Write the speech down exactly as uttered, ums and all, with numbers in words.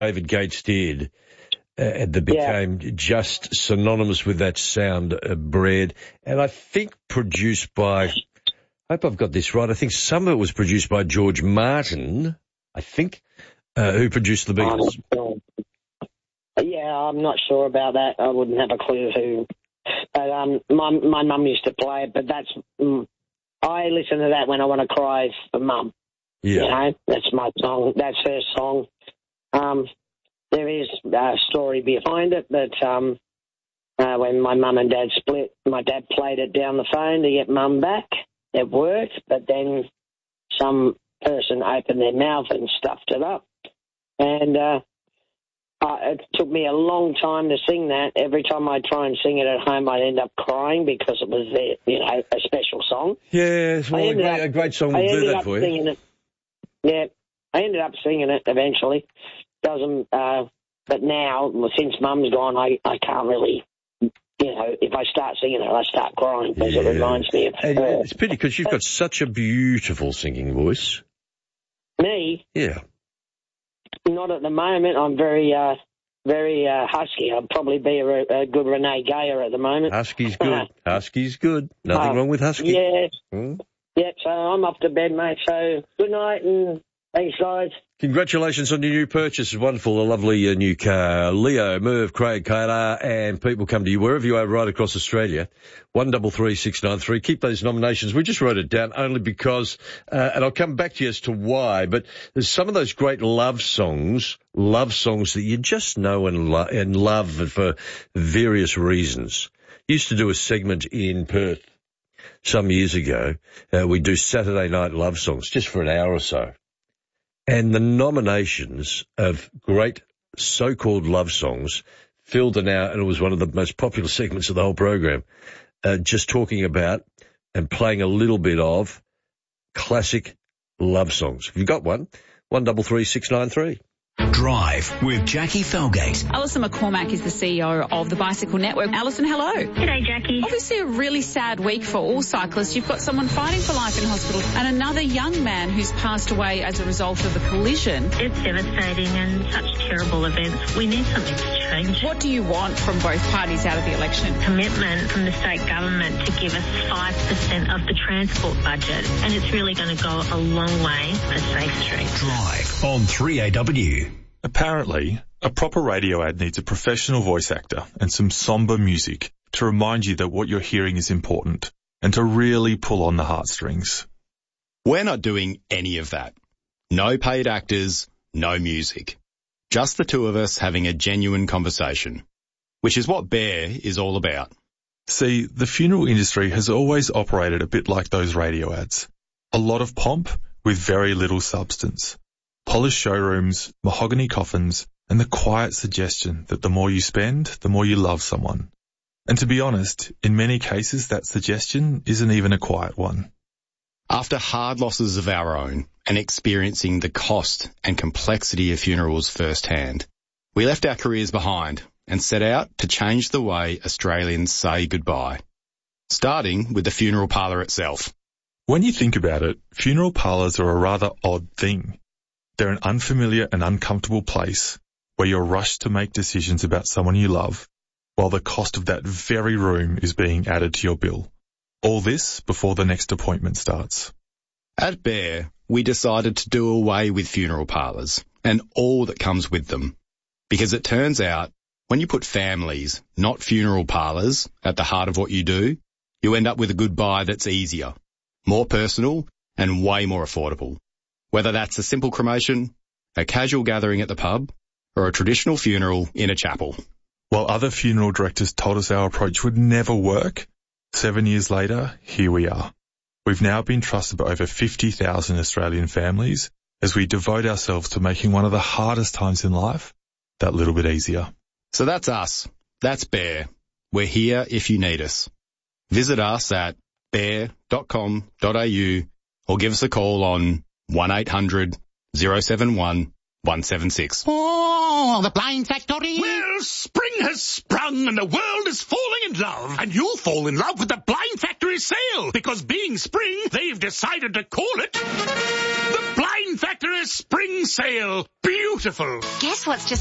David Gates did uh, that became yeah. just synonymous with that sound, uh, Bread, and I think produced by, I hope I've got this right, I think some of it was produced by George Martin, I think, uh, who produced the Beatles. Um, yeah, I'm not sure about that. I wouldn't have a clue who. But um, my my mum used to play it, but that's, um, I listen to that when I want to cry for mum. Yeah. You know, that's my song, that's her song. Um, there is a story behind it, but um, uh, when my mum and dad split, my dad played it down the phone to get mum back. It worked, but then some person opened their mouth and stuffed it up. And uh, uh, it took me a long time to sing that. Every time I try and sing it at home, I'd end up crying because it was, their, you know, a special song. Yeah, it's well, a, great, up, a great song will do that for you. It. Yeah, I ended up singing it eventually. Doesn't, uh, but now, since Mum's gone, I, I can't really, you know, if I start singing it, I start crying because yeah. it reminds me of and her. It's a pity because you've got such a beautiful singing voice. Me? Yeah. Not at the moment. I'm very, uh, very uh, husky. I'd probably be a, a good Renee Gayer at the moment. Husky's good. Husky's good. Nothing uh, wrong with husky. Yeah. Hmm? Yeah, so I'm off to bed, mate. So good night and thanks, guys. Congratulations on your new purchase. It's wonderful, a lovely uh, new car. Leo, Merv, Craig, Kayla, and people come to you wherever you are right across Australia. One double three six nine three. Keep those nominations. We just wrote it down only because, uh, and I'll come back to you as to why, but there's some of those great love songs, love songs that you just know and, lo- and love for various reasons. Used to do a segment in Perth some years ago. Uh, we do Saturday night love songs just for an hour or so. And the nominations of great so-called love songs filled an hour, and it was one of the most popular segments of the whole program, uh, just talking about and playing a little bit of classic love songs. Have you got one? One double three six nine three. Drive with Jackie Felgate. Alison McCormack is the C E O of the Bicycle Network. Alison, hello. G'day, Jackie. Obviously a really sad week for all cyclists. You've got someone fighting for life in hospital and another young man who's passed away as a result of a collision. It's devastating and such terrible events. We need something to change. What do you want from both parties out of the election? Commitment from the state government to give us five percent of the transport budget, and it's really going to go a long way for safe streets. Drive on three A W. Apparently, a proper radio ad needs a professional voice actor and some somber music to remind you that what you're hearing is important and to really pull on the heartstrings. We're not doing any of that. No paid actors, no music. Just the two of us having a genuine conversation, which is what Bear is all about. See, the funeral industry has always operated a bit like those radio ads. A lot of pomp with very little substance. Polished showrooms, mahogany coffins, and the quiet suggestion that the more you spend, the more you love someone. And to be honest, in many cases that suggestion isn't even a quiet one. After hard losses of our own and experiencing the cost and complexity of funerals firsthand, we left our careers behind and set out to change the way Australians say goodbye, starting with the funeral parlour itself. When you think about it, funeral parlours are a rather odd thing. They're an unfamiliar and uncomfortable place where you're rushed to make decisions about someone you love, while the cost of that very room is being added to your bill. All this before the next appointment starts. At Bear, we decided to do away with funeral parlours and all that comes with them, because it turns out when you put families, not funeral parlours, at the heart of what you do, you end up with a goodbye that's easier, more personal, and way more affordable. Whether that's a simple cremation, a casual gathering at the pub, or a traditional funeral in a chapel. While other funeral directors told us our approach would never work, seven years later, here we are. We've now been trusted by over fifty thousand Australian families as we devote ourselves to making one of the hardest times in life that little bit easier. So that's us. That's Bear. We're here if you need us. Visit us at bear dot com dot a u or give us a call on one eight hundred oh seven one one seven six. Oh, the Blind Factory. Well, spring has sprung and the world is falling in love. And you'll fall in love with the Blind Factory sale. Because being spring, they've decided to call it the Blind Blind Factory Spring Sale. Beautiful. Guess what's just